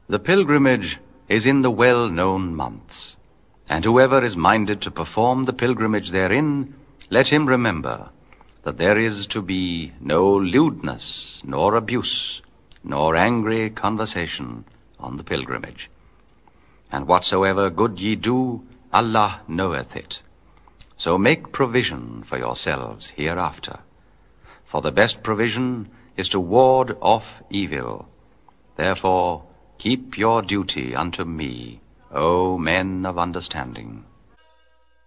The pilgrimage is in the well-known months, and whoever is minded to perform the pilgrimage therein, let him remember that there is to be no lewdness, nor abuse, nor angry conversation on the pilgrimage. And whatsoever good ye do, Allah knoweth it. So make provision for yourselves hereafter. For the best provision is to ward off evil. Therefore, keep your duty unto me, O men of understanding.